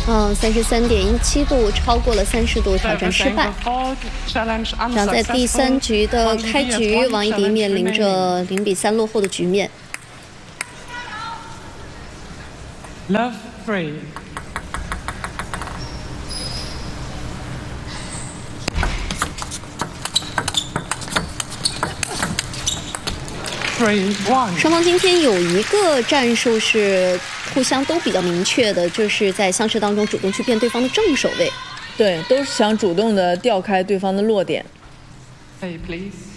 33.17度，超过了30度，挑战失败。然后在第3局的开局，王艺迪面临着0-3落后的局面。 Love free. 双方今天有一个战术是互相都比较明确的，就是在相持当中主动去变对方的正手位。 对，都是想主动的调开对方的落点。 Hey, please.